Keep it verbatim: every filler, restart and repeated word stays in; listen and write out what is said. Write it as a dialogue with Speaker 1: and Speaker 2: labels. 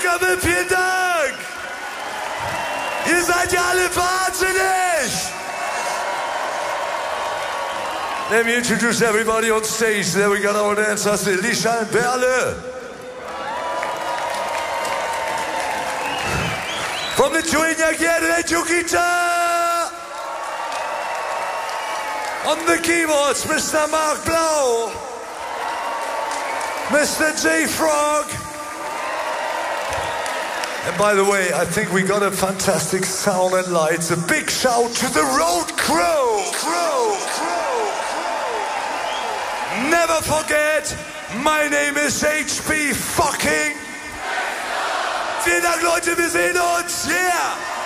Speaker 1: Bürgerwipp, vielen Dank! Ihr seid ja alle wahnsinnig! Let me introduce everybody on stage. There we got our dancers, Lisha and Berle. From Lithuania, Gerrit Jukita. On the keyboards, Mister Mark Blau. Mister J Frog. And by the way, I think we got a fantastic sound and lights. A big shout to the Road Crow. Crow, Crow, Crow. Never forget, my name is H P fucking. Vielen Dank, Leute, wir sehen uns. Yeah.